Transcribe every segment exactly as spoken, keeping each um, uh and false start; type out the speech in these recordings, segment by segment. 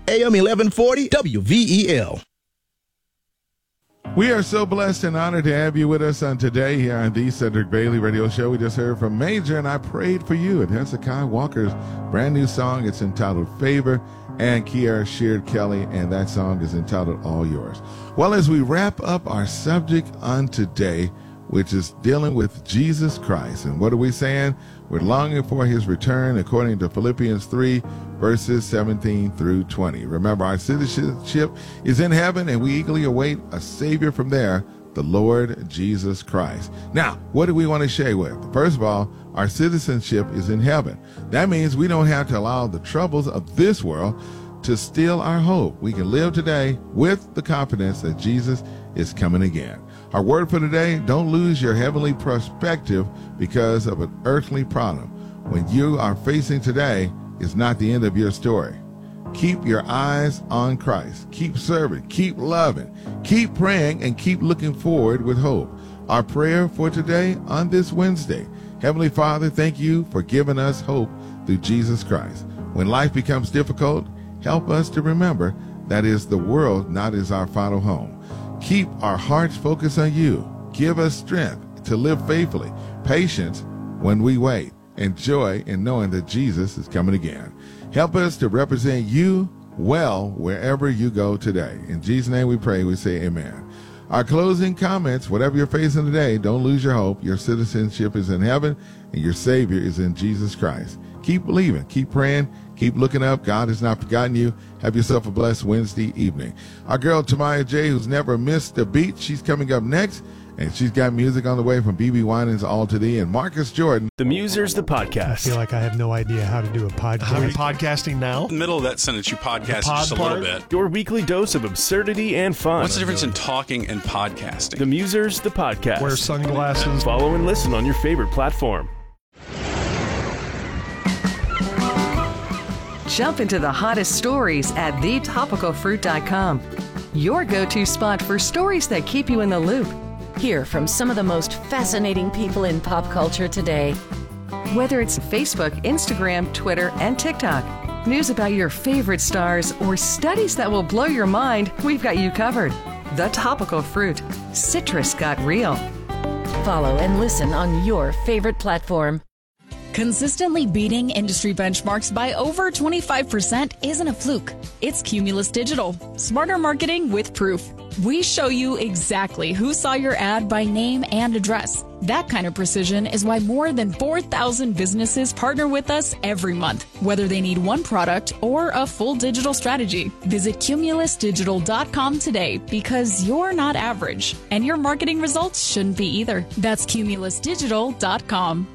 A M eleven forty W V E L. We are so blessed and honored to have you with us on today here on the Cedric Bailey Radio Show. We just heard from Major, and I prayed for you. And Hezekiah Walker's brand new song. It's entitled Favor, and Kiara Sheard Kelly, and that song is entitled All Yours. Well, as we wrap up our subject on today, which is dealing with Jesus Christ, and what are we saying? We're longing for his return according to Philippians three, verses seventeen through twenty. Remember, our citizenship is in heaven, and we eagerly await a Savior from there, the Lord Jesus Christ. Now, what do we want to share with? First of all, our citizenship is in heaven. That means we don't have to allow the troubles of this world to steal our hope. We can live today with the confidence that Jesus is coming again. Our word for today: don't lose your heavenly perspective because of an earthly problem. When you are facing today is not the end of your story. Keep your eyes on Christ. Keep serving, keep loving, keep praying, and keep looking forward with hope. Our prayer for today on this Wednesday: Heavenly Father, thank you for giving us hope through Jesus Christ. When life becomes difficult, help us to remember that is the world not is our final home. Keep our hearts focused on you. Give us strength to live faithfully, patience when we wait, and joy in knowing that Jesus is coming again. Help us to represent you well wherever you go today. In Jesus' name we pray, we say amen. Our closing comments: whatever you're facing today, don't lose your hope. Your citizenship is in heaven, and your Savior is in Jesus Christ. Keep believing, keep praying, keep looking up. God has not forgotten you. Have yourself a blessed Wednesday evening. Our girl Tamaya J, who's never missed a beat, she's coming up next, and she's got music on the way from B B Winans, All To Thee, and Marcus Jordan. The Musers, the podcast. I feel like I have no idea how to do a podcast. I'm podcasting now. In the middle of that sentence, you podcast just a little bit. Your weekly dose of absurdity and fun. What's the difference in talking and podcasting? The Musers, the podcast. Wear sunglasses. Follow and listen on your favorite platform. Jump into the hottest stories at the topical fruit dot com. Your go-to spot for stories that keep you in the loop. Hear from some of the most fascinating people in pop culture today. Whether it's Facebook, Instagram, Twitter, and TikTok, news about your favorite stars, or studies that will blow your mind, we've got you covered. The Topical Fruit. Citrus got real. Follow and listen on your favorite platform. Consistently beating industry benchmarks by over twenty-five percent isn't a fluke. It's Cumulus Digital. Smarter marketing with proof. We show you exactly who saw your ad by name and address. That kind of precision is why more than four thousand businesses partner with us every month, whether they need one product or a full digital strategy. Visit cumulus digital dot com today, because you're not average, and your marketing results shouldn't be either. That's cumulus digital dot com.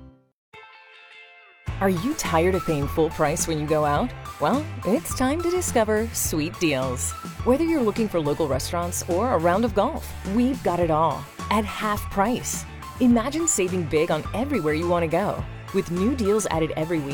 Are you tired of paying full price when you go out? Well, it's time to discover Sweet Deals. Whether you're looking for local restaurants or a round of golf, we've got it all at half price. Imagine saving big on everywhere you want to go, with new deals added every week.